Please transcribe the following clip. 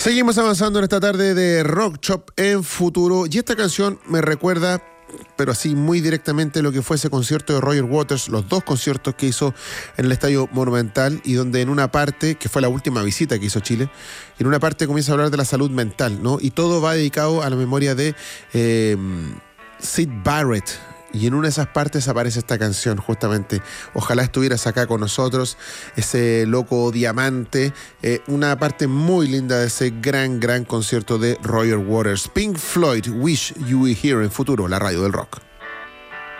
Seguimos avanzando en esta tarde de Rock Shop en Futuro, y esta canción me recuerda, pero así muy directamente, lo que fue ese concierto de Roger Waters, los dos conciertos que hizo en el Estadio Monumental, y donde en una parte, que fue la última visita que hizo a Chile, en una parte comienza a hablar de la salud mental, ¿no? Y todo va dedicado a la memoria de Syd Barrett. Y en una de esas partes aparece esta canción, justamente. Ojalá estuvieras acá con nosotros, ese loco diamante. Una parte muy linda de ese gran concierto de Roger Waters. Pink Floyd, Wish You Were Here en Futuro, la radio del rock.